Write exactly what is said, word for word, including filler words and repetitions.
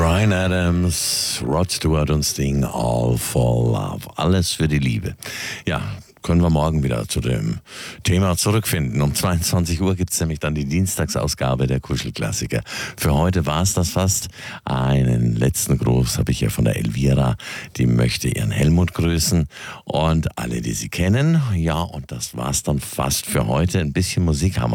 Bryan Adams, Rod Stewart und Sting, All for Love. Alles für die Liebe. Ja, können wir morgen wieder zu dem Thema zurückfinden. Um zweiundzwanzig Uhr gibt es nämlich dann die Dienstagsausgabe der Kuschelklassiker. Für heute war es das fast. Einen letzten Gruß habe ich ja von der Elvira. Die möchte ihren Helmut grüßen und alle, die sie kennen. Ja, und das war's dann fast für heute. Ein bisschen Musik haben wir